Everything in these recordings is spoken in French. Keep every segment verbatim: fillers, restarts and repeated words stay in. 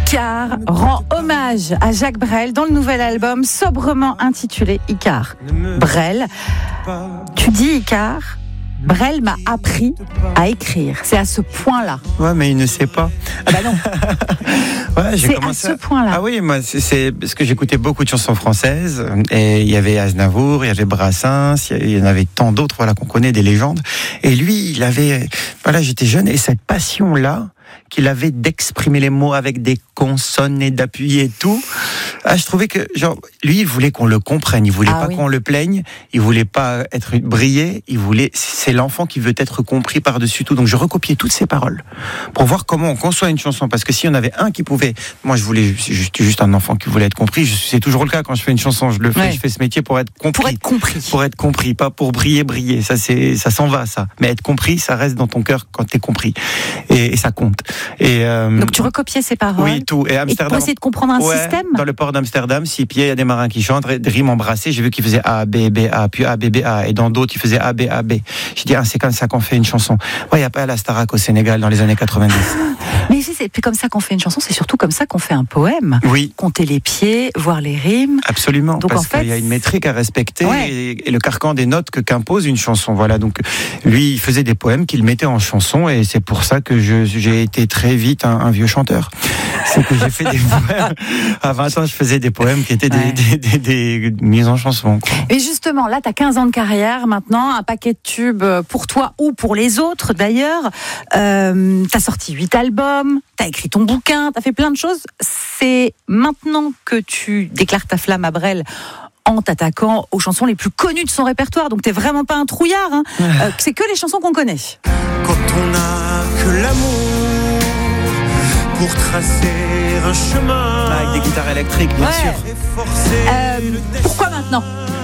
Icare rend hommage à Jacques Brel dans le nouvel album sobrement intitulé Icare. Brel, tu dis Icare, Brel m'a appris à écrire. C'est à ce point-là. Ouais, mais il ne sait pas. Ah bah non. Ouais, j'ai c'est commencé à ce point-là. Ah oui, moi, c'est, c'est parce que j'écoutais beaucoup de chansons françaises. Et il y avait Aznavour, il y avait Brassens, il y en avait tant d'autres, voilà, qu'on connaît, des légendes. Et lui, il avait, voilà, j'étais jeune, et cette passion-là, qu'il avait d'exprimer les mots avec des consonnes et d'appuyer et tout. Ah, je trouvais que, genre, lui, il voulait qu'on le comprenne. Il voulait ah, pas oui. qu'on le plaigne. Il voulait pas être brillé. Il voulait, c'est l'enfant qui veut être compris par-dessus tout. Donc, je recopiais toutes ses paroles pour voir comment on conçoit une chanson. Parce que s'il y en avait un qui pouvait, moi, je voulais, j'étais juste un enfant qui voulait être compris. Je, c'est toujours le cas quand je fais une chanson. Je le fais, ouais. je fais ce métier pour être compris. Pour être compris. Pour être compris. Pas pour briller, briller. Ça, c'est, ça s'en va, ça. Mais être compris, ça reste dans ton cœur quand t'es compris. Et, et ça compte. Et, euh, Donc tu recopiais ces paroles. Oui, tout. Et Amsterdam. Et pour essayer de comprendre un ouais, système. Dans le port d'Amsterdam, six pieds, il y a des marins qui chantent, des rimes embrassées. J'ai vu qu'ils faisaient A, B, B, A, puis A, B, B, A. Et dans d'autres, ils faisaient A, B, A, B. J'ai dit, ah, c'est comme ça qu'on fait une chanson. Ouais, il n'y a pas la Starac au Sénégal dans les années quatre-vingt-dix. Mais c'est plus comme ça qu'on fait une chanson, c'est surtout comme ça qu'on fait un poème. Oui. Compter les pieds, voir les rimes. Absolument. Donc parce en fait, qu'il y a une métrique à respecter ouais. et, et le carcan des notes que qu'impose une chanson. Voilà. Donc, lui, il faisait des poèmes qu'il mettait en chanson et c'est pour ça que je, j'ai été très vite un, un vieux chanteur. C'est que j'ai fait des poèmes. À vingt ans, je faisais des poèmes qui étaient des, ouais. des, des, des, des mises en chanson. Quoi. Et justement, là, tu as quinze ans de carrière maintenant, un paquet de tubes pour toi ou pour les autres d'ailleurs. Euh, tu as sorti huit albums, tu as écrit ton bouquin, tu as fait plein de choses. C'est maintenant que tu déclares ta flamme à Brel en t'attaquant aux chansons les plus connues de son répertoire. Donc t'es vraiment pas un trouillard. Hein. Ouais. Euh, c'est que les chansons qu'on connaît. Quand on n'a que l'amour pour tracer un chemin. Avec des guitares électriques, bien ouais. sûr. Euh, pourquoi maintenant ?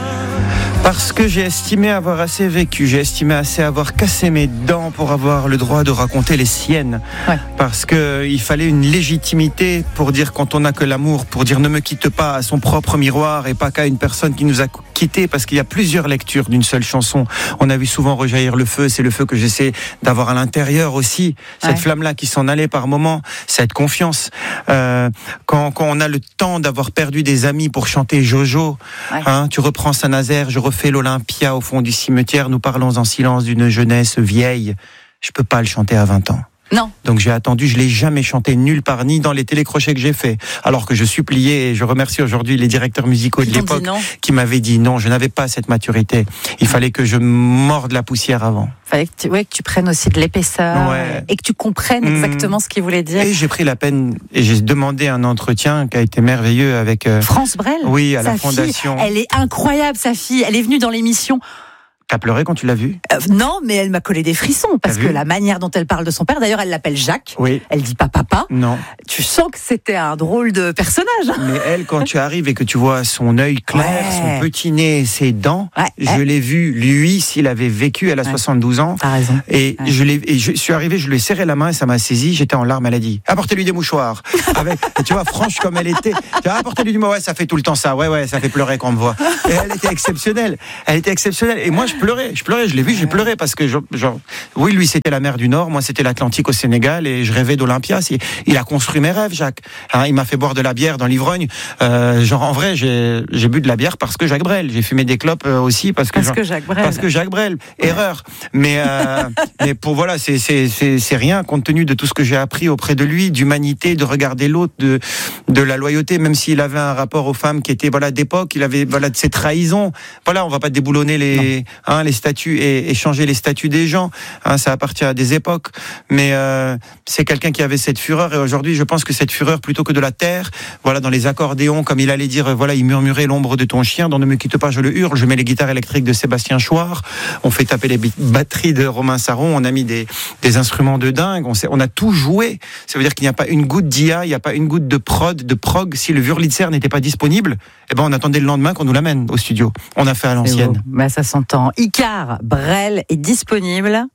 Parce que j'ai estimé avoir assez vécu, j'ai estimé assez avoir cassé mes dents pour avoir le droit de raconter les siennes. Ouais. Parce que il fallait une légitimité pour dire quand on n'a que l'amour, pour dire ne me quitte pas à son propre miroir et pas qu'à une personne qui nous a quittés. Parce qu'il y a plusieurs lectures d'une seule chanson. On a vu souvent rejaillir le feu, c'est le feu que j'essaie d'avoir à l'intérieur aussi. Cette ouais. flamme-là qui s'en allait par moments, cette confiance. Euh, quand, quand on a le temps d'avoir perdu des amis pour chanter Jojo, ouais. hein, tu reprends Saint-Nazaire, je refais l'Olympia au fond du cimetière, nous parlons en silence d'une jeunesse vieille. Je peux pas le chanter à vingt ans. Non. Donc j'ai attendu, je l'ai jamais chanté nulle part, ni dans les télécrochets que j'ai fait. Alors que je suppliais, et je remercie aujourd'hui les directeurs musicaux de l'époque qui m'avaient dit non, je n'avais pas cette maturité. Il fallait que je morde la poussière avant. Il fallait que tu, ouais, que tu prennes aussi de l'épaisseur ouais. et que tu comprennes exactement mmh. ce qu'il voulait dire. Et j'ai pris la peine, et j'ai demandé un entretien qui a été merveilleux avec... Euh, France Brel. Oui, à sa la fondation. Fille, elle est incroyable, sa fille. Elle est venue dans l'émission. T'as pleuré quand tu l'as vue ? euh, Non, mais elle m'a collé des frissons parce que la manière dont elle parle de son père, d'ailleurs, elle l'appelle Jacques. Oui. Elle dit pas papa. Non. Tu sens que c'était un drôle de personnage. Mais elle, quand tu arrives et que tu vois son œil clair, ouais. son petit nez, ses dents, ouais. je ouais. l'ai vu. Lui, s'il avait vécu, elle a ouais. soixante-douze ans. T'as raison. Et ouais. je l'ai, et je suis arrivé, je lui ai serré la main et ça m'a saisi. J'étais en larmes. Elle a dit apportez-lui des mouchoirs. Avec, tu vois, franche comme elle était. Tu vois, apportez-lui du mot. Ouais, ça fait tout le temps ça. Ouais, ouais, ça fait pleurer quand on me voit. Et elle était exceptionnelle. Elle était exceptionnelle. Et moi, je pleurais. Je pleurais. Je l'ai vu, j'ai pleuré parce que, genre, oui, lui, c'était la mer du Nord, moi, c'était l'Atlantique au Sénégal et je rêvais d'Olympia. Il a construit mes rêves, Jacques. Hein, il m'a fait boire de la bière dans l'ivrogne. Euh, genre, en vrai, j'ai, j'ai bu de la bière parce que Jacques Brel. J'ai fumé des clopes aussi parce que, parce genre, que Jacques Brel. Parce que Jacques Brel. Erreur. Mais, euh, mais pour, voilà, c'est, c'est, c'est, c'est rien compte tenu de tout ce que j'ai appris auprès de lui, d'humanité, de regarder l'autre, de, de la loyauté, même s'il avait un rapport aux femmes qui était, voilà, d'époque, il avait, voilà, de ses trahisons. Voilà, on va pas déboulonner les, hein, les statuts et, et changer les statuts des gens, hein, ça appartient à des époques, mais euh, c'est quelqu'un qui avait cette fureur et aujourd'hui je pense que cette fureur plutôt que de la terre, voilà, dans les accordéons comme il allait dire, voilà, il murmurait l'ombre de ton chien, dans Ne me quitte pas je le hurle, je mets les guitares électriques de Sébastien Chouard, on fait taper les batteries de Romain Saron, on a mis des, des instruments de dingue, on, sait, on a tout joué, ça veut dire qu'il n'y a pas une goutte d'I A, il n'y a pas une goutte de prod, de prog, si le Wurlitzer n'était pas disponible, eh ben on attendait le lendemain qu'on nous l'amène au studio, on a fait à l'ancienne. Bah, ça s'entend. Icare, Brel est disponible.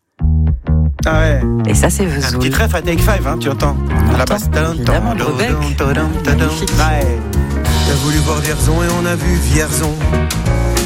Ah ouais. Et ça, c'est Vesoul. Un petit trèfle à Take Five, hein, tu entends. On à la basse. Évidemment, le bec. On a voulu voir Vierzon et on a vu Vierzon.